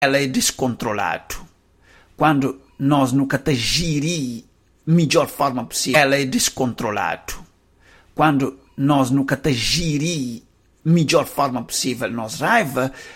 ela é descontrolado. Quando nós nunca te gerir melhor forma possível, ela é descontrolado. Quando nós nunca te gerir melhor forma possível, nossa raiva,